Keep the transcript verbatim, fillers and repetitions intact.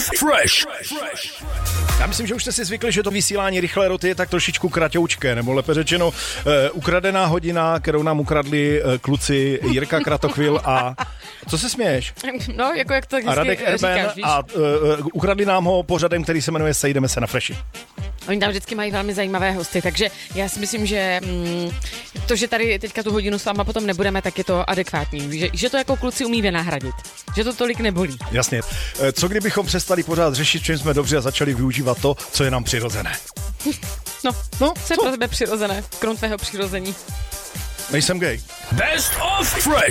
Fresh. Já myslím, že už jste si zvykli, že to vysílání Rychlé roty je tak trošičku kratoučké, nebo lépe řečeno uh, ukradená hodina, kterou nám ukradli uh, kluci Jirka Kratochvil a... Co se směješ? No, jako jak to a Radek Erben říkáš, víš? A uh, ukradli nám ho pořadem, který se jmenuje Sejdeme se na Freši. Oni tam vždycky mají velmi zajímavé hosty, takže já si myslím, že mm, to, že tady teďka tu hodinu s váma potom nebudeme, tak je to adekvátní. Že, že to jako kluci umí vynahradit. Že to tolik nebolí. Jasně. Co kdybychom přestali pořád řešit, čím jsme dobře a začali využívat to, co je nám přirozené? No, no co je pro tebe přirozené? Krom tvého přirození. Nejsem gay. Best of Fresh.